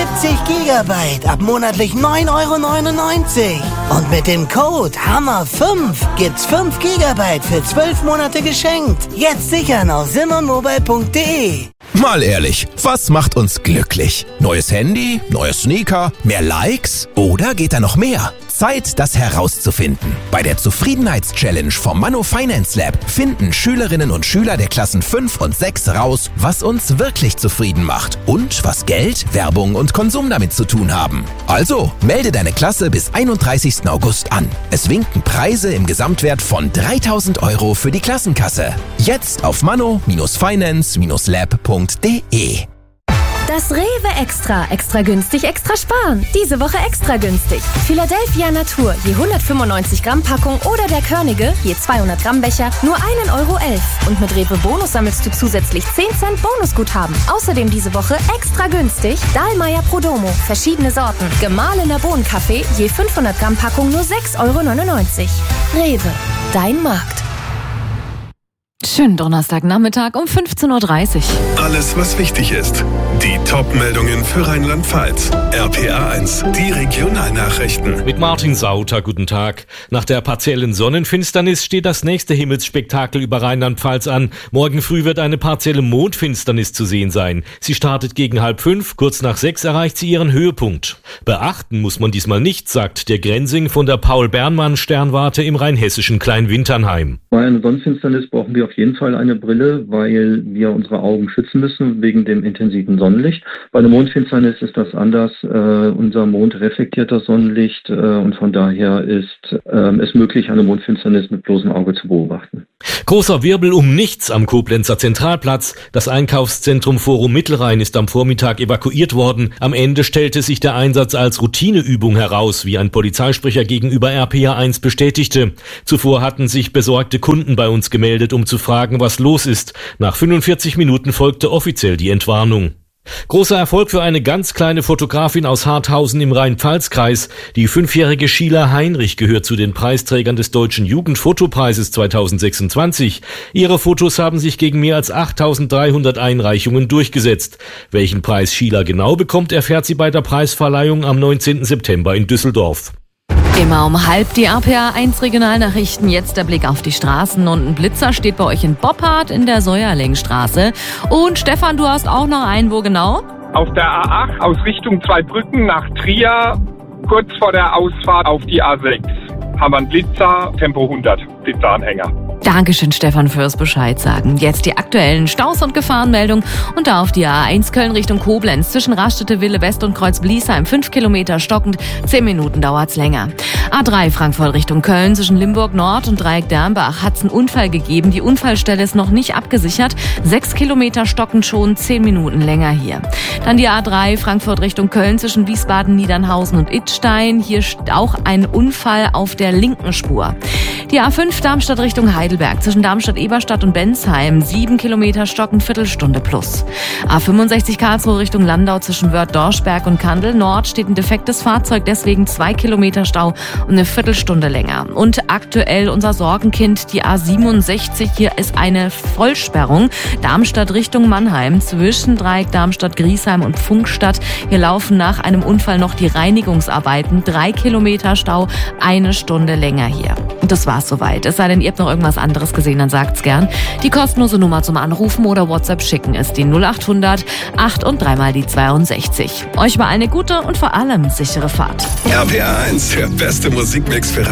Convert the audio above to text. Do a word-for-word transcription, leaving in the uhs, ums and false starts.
siebzig Gigabyte ab monatlich neun Euro neunundneunzig. Und mit dem Code Hammer fünf gibt's fünf Gigabyte für zwölf Monate geschenkt. Jetzt sichern auf simmermobile punkt de. Mal ehrlich, was macht uns glücklich? Neues Handy? Neue Sneaker? Mehr Likes? Oder geht da noch mehr? Zeit, das herauszufinden. Bei der Zufriedenheitschallenge vom Manno Finance Lab finden Schülerinnen und Schüler der Klassen fünf und sechs raus, was uns wirklich zufrieden macht und was Geld, Werbung und Konsum damit zu tun haben. Also, melde deine Klasse bis einunddreißigsten August an. Es winken Preise im Gesamtwert von dreitausend Euro für die Klassenkasse. Jetzt auf manno-finance lab punkt de. Das Rewe Extra. Extra günstig, extra sparen. Diese Woche extra günstig. Philadelphia Natur, je hundertfünfundneunzig Gramm Packung oder der Körnige, je zweihundert Gramm Becher, nur ein Euro elf. Und mit Rewe Bonus sammelst du zusätzlich zehn Cent Bonusguthaben. Außerdem diese Woche extra günstig Dahlmeier Prodomo, verschiedene Sorten. Gemahlener Bohnenkaffee, je fünfhundert Gramm Packung nur sechs Euro neunundneunzig. Rewe, dein Markt. Schönen Donnerstagnachmittag um fünfzehn Uhr dreißig. Alles, was wichtig ist. Die Top-Meldungen für Rheinland-Pfalz. R P A eins, die Regionalnachrichten. Mit Martin Sauter, guten Tag. Nach der partiellen Sonnenfinsternis steht das nächste Himmelsspektakel über Rheinland-Pfalz an. Morgen früh wird eine partielle Mondfinsternis zu sehen sein. Sie startet gegen halb fünf, kurz nach sechs erreicht sie ihren Höhepunkt. Beachten muss man diesmal nichts, sagt der Grensing von der Paul-Bernmann-Sternwarte im rheinhessischen Kleinwinternheim. Bei einer Sonnenfinsternis brauchen wir auf jeden Fall eine Brille, weil wir unsere Augen schützen müssen wegen dem intensiven Sonnenlicht. Bei einer Mondfinsternis ist das anders. Äh, unser Mond reflektiert das Sonnenlicht äh, und von daher ist äh, es möglich, eine Mondfinsternis mit bloßem Auge zu beobachten. Großer Wirbel um nichts am Koblenzer Zentralplatz. Das Einkaufszentrum Forum Mittelrhein ist am Vormittag evakuiert worden. Am Ende stellte sich der Einsatz als Routineübung heraus, wie ein Polizeisprecher gegenüber R P A eins bestätigte. Zuvor hatten sich besorgte Kunden bei uns gemeldet, um zu fragen, was los ist. Nach fünfundvierzig Minuten folgte offiziell die Entwarnung. Großer Erfolg für eine ganz kleine Fotografin aus Harthausen im Rhein-Pfalz-Kreis. Die fünfjährige Sheila Heinrich gehört zu den Preisträgern des Deutschen Jugendfotopreises zweitausendsechsundzwanzig. Ihre Fotos haben sich gegen mehr als achttausenddreihundert Einreichungen durchgesetzt. Welchen Preis Sheila genau bekommt, erfährt sie bei der Preisverleihung am neunzehnten September in Düsseldorf. Immer um halb die R P A eins Regionalnachrichten. Jetzt der Blick auf die Straßen. Und ein Blitzer steht bei euch in Boppard in der Säuerlingstraße. Und Stefan, du hast auch noch einen, wo genau? Auf der A acht aus Richtung Zweibrücken nach Trier, kurz vor der Ausfahrt auf die A sechs. Haben wir einen Blitzer, Tempo hundert, Blitzeranhänger. Dankeschön, Stefan, fürs Bescheid sagen. Jetzt die aktuellen Staus- und Gefahrenmeldungen und da auf die A eins Köln Richtung Koblenz zwischen Raststätte Wille West und Kreuz Bliesheim. Fünf Kilometer stockend, zehn Minuten dauert's länger. A drei Frankfurt Richtung Köln zwischen Limburg Nord und Dreieck Dernbach hat's einen Unfall gegeben. Die Unfallstelle ist noch nicht abgesichert. Sechs Kilometer stockend schon, zehn Minuten länger hier. Dann die A drei Frankfurt Richtung Köln zwischen Wiesbaden, Niedernhausen und Idstein. Hier auch ein Unfall auf der linken Spur. Die A fünf Darmstadt Richtung Heidelberg zwischen Darmstadt-Eberstadt und Bensheim. Sieben Kilometer stockend, Viertelstunde plus. A fünfundsechzig Karlsruhe Richtung Landau zwischen Wörth-Dorschberg und Kandel Nord steht ein defektes Fahrzeug, deswegen zwei Kilometer Stau und eine Viertelstunde länger. Und aktuell unser Sorgenkind, die A siebenundsechzig. Hier ist eine Vollsperrung. Darmstadt Richtung Mannheim zwischen Dreieck Darmstadt, Griesheim und Pfungstadt. Hier laufen nach einem Unfall noch die Reinigungsarbeiten. Drei Kilometer Stau, eine Stunde länger hier. Und das war's soweit. Es sei denn, ihr habt noch irgendwas anderes gesehen, dann sagt's gern. Die kostenlose Nummer zum Anrufen oder WhatsApp schicken ist die null achthundert acht und dreimal die zweiundsechzig. Euch mal eine gute und vor allem sichere Fahrt. R P A eins, der beste Musikmix für